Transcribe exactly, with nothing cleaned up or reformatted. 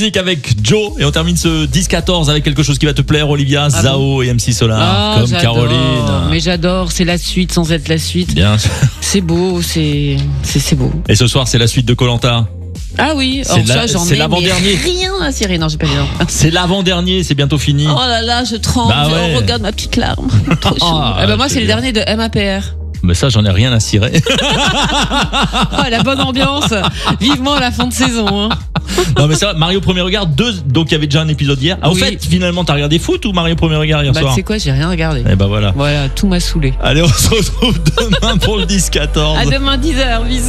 Avec Joe et on termine ce dix quatorze avec quelque chose qui va te plaire, Olivia. Ah Zao bon et M C Solar, ah, comme j'adore. Caroline. Mais j'adore, c'est la suite sans être la suite. Bien. C'est beau, c'est c'est c'est beau. Et ce soir c'est la suite de Koh-Lanta. Ah oui, c'est la, ça j'en ai l'avant-dernier. Rien à cirer, non j'ai pas dit non. C'est l'avant-dernier, c'est bientôt fini. Oh là là, je tremble, bah ouais. Regarde ma petite larme. Trop chaud. Ah, eh ben moi c'est bien. Le dernier de M A P R. Mais ça, j'en ai rien à cirer. Oh, la bonne ambiance. Vivement la fin de saison. Hein. Non, mais ça, Mario Premier Regard, deux. Donc, il y avait déjà un épisode hier. Ah, oui. Au fait, finalement, t'as regardé foot ou Mario Premier Regard hier bah, soir? Tu sais quoi, j'ai rien regardé. Et bah voilà. Voilà, tout m'a saoulé. Allez, on se retrouve demain pour le dix quatorze. À demain dix heures, bisous.